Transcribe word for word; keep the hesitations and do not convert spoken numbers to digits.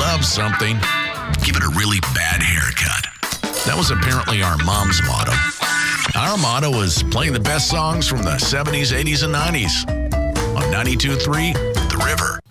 love something, give it a really bad haircut. That was apparently our mom's motto. Our motto was playing the best songs from the seventies, eighties, and nineties on ninety-two point three The River.